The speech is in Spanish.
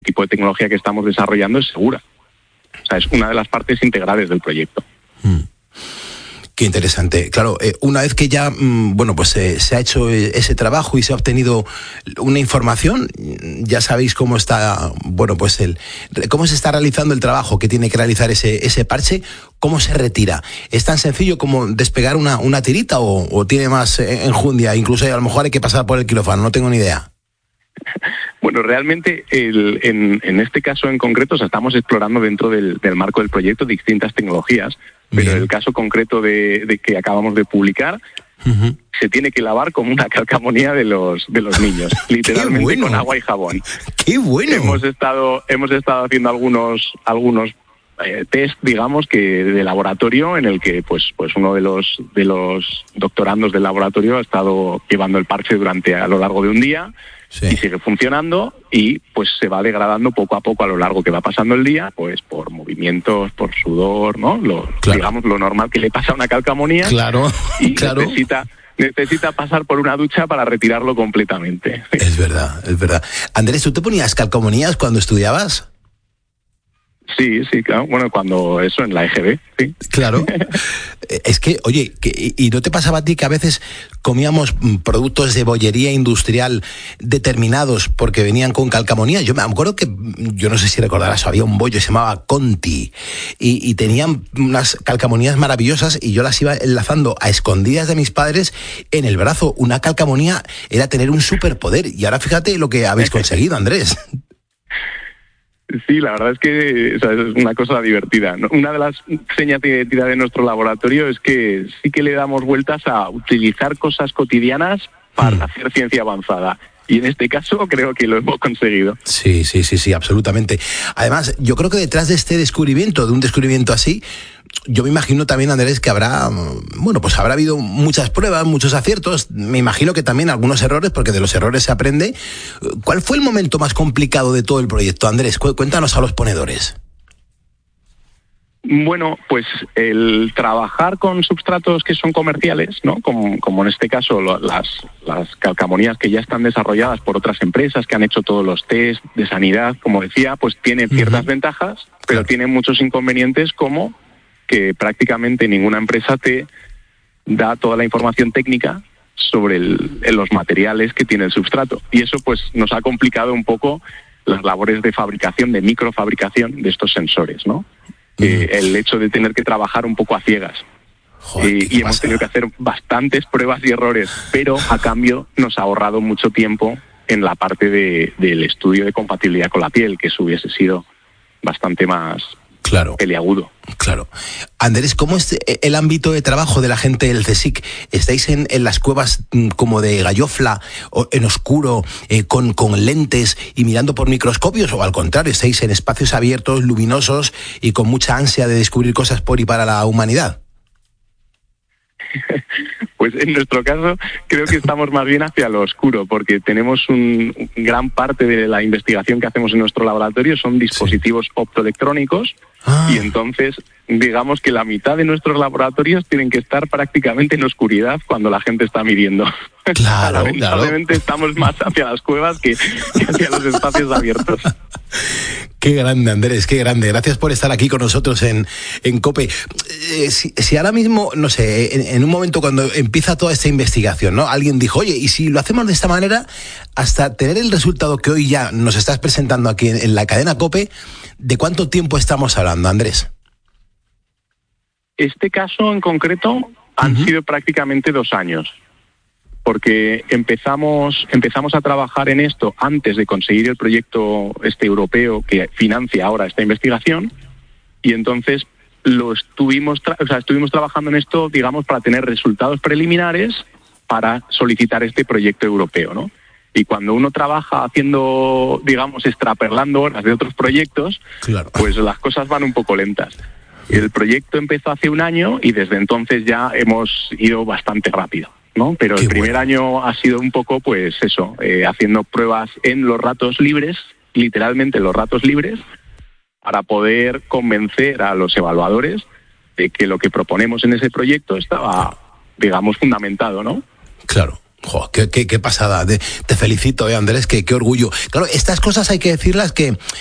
tipo de tecnología que estamos desarrollando es segura. O sea, es una de las partes integrales del proyecto. Qué interesante. Claro, una vez que ya, se ha hecho ese trabajo y se ha obtenido una información, ya sabéis cómo está, cómo se está realizando el trabajo que tiene que realizar ese parche, cómo se retira. ¿Es tan sencillo como despegar una tirita o tiene más enjundia? Incluso a lo mejor hay que pasar por el quirófano, no tengo ni idea. Bueno, realmente en este caso en concreto, o sea, estamos explorando dentro del marco del proyecto distintas tecnologías, pero en el caso concreto de que acabamos de publicar, se tiene que lavar como una calcamonía de los niños, literalmente con agua y jabón. ¡Qué bueno! Hemos estado haciendo algunos test, digamos, que de laboratorio, en el que pues uno de los doctorandos del laboratorio ha estado llevando el parche a lo largo de un día. Sí. Y sigue funcionando y pues se va degradando poco a poco a lo largo que va pasando el día, pues por movimientos, por sudor, ¿no? Digamos lo normal que le pasa a una calcamonía. Claro, y necesita pasar por una ducha para retirarlo completamente. Es verdad. Andrés, ¿tú te ponías calcamonías cuando estudiabas? Sí, claro. Bueno, cuando eso en la EGB, sí. Claro. Es que, oye, ¿y no te pasaba a ti que a veces comíamos productos de bollería industrial determinados porque venían con calcamonía? Yo me acuerdo que, yo no sé si recordarás, había un bollo que se llamaba Conti y tenían unas calcamonías maravillosas y yo las iba enlazando a escondidas de mis padres en el brazo. Una calcamonía era tener un superpoder y ahora fíjate lo que habéis conseguido, Andrés. Sí, la verdad es que es una cosa divertida, ¿no? Una de las señas de identidad de nuestro laboratorio es que sí que le damos vueltas a utilizar cosas cotidianas para hacer ciencia avanzada. Y en este caso creo que lo hemos conseguido. Sí, absolutamente. Además, yo creo que detrás de de un descubrimiento así, yo me imagino también, Andrés, que habrá habido muchas pruebas, muchos aciertos, me imagino que también algunos errores, porque de los errores se aprende. ¿Cuál fue el momento más complicado de todo el proyecto, Andrés? Cuéntanos a los ponedores. Bueno, pues el trabajar con substratos que son comerciales, ¿no? Como en este caso las calcamonías que ya están desarrolladas por otras empresas que han hecho todos los test de sanidad, como decía, pues tiene ciertas ventajas, pero tiene muchos inconvenientes, como que prácticamente ninguna empresa te da toda la información técnica sobre los materiales que tiene el substrato. Y eso pues nos ha complicado un poco las labores de fabricación, de microfabricación de estos sensores, ¿no? El hecho de tener que trabajar un poco a ciegas. Joder, y hemos tenido que hacer bastantes pruebas y errores, pero a cambio nos ha ahorrado mucho tiempo en la parte del estudio de compatibilidad con la piel, que eso hubiese sido bastante más peliagudo. Claro. Andrés, ¿cómo es el ámbito de trabajo de la gente del CSIC? ¿Estáis en las cuevas como de gallofla, o en oscuro, con lentes y mirando por microscopios? ¿O al contrario, estáis en espacios abiertos, luminosos y con mucha ansia de descubrir cosas por y para la humanidad? Pues en nuestro caso creo que estamos más bien hacia lo oscuro, porque tenemos gran parte de la investigación que hacemos en nuestro laboratorio son dispositivos optoelectrónicos. Y entonces digamos que la mitad de nuestros laboratorios tienen que estar prácticamente en oscuridad cuando la gente está midiendo. Claro. Lamentablemente estamos más hacia las cuevas que hacia los espacios abiertos. Qué grande, Andrés, qué grande. Gracias por estar aquí con nosotros en COPE. Si ahora mismo, no sé, en un momento cuando empieza toda esta investigación, ¿no? Alguien dijo, oye, ¿y si lo hacemos de esta manera hasta tener el resultado que hoy ya nos estás presentando aquí en la cadena COPE? ¿De cuánto tiempo estamos hablando, Andrés? Este caso en concreto han sido prácticamente 2 años. Porque empezamos a trabajar en esto antes de conseguir el proyecto europeo que financia ahora esta investigación, y entonces estuvimos trabajando en esto, digamos, para tener resultados preliminares para solicitar este proyecto europeo, ¿no? Y cuando uno trabaja haciendo, digamos, extraperlando horas de otros proyectos, pues las cosas van un poco lentas. El proyecto empezó hace 1 año y desde entonces ya hemos ido bastante rápido, ¿no? Pero el primer año ha sido un poco, pues eso, haciendo pruebas en los ratos libres, literalmente los ratos libres, para poder convencer a los evaluadores de que lo que proponemos en ese proyecto estaba, digamos, fundamentado, ¿no? Claro. Jo, qué pasada. Te felicito, Andrés, qué orgullo. Claro, estas cosas hay que decirlas que